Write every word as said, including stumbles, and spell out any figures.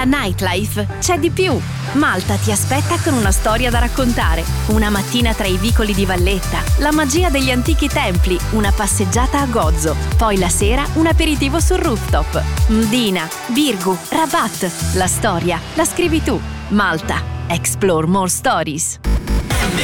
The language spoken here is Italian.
La nightlife c'è di più. Malta ti aspetta con una storia da raccontare. Una mattina tra i vicoli di Valletta, la magia degli antichi templi, una passeggiata a Gozo. Poi la sera un aperitivo sul rooftop. Mdina, Birgu, Rabat. La storia la scrivi tu. Malta. Explore more stories.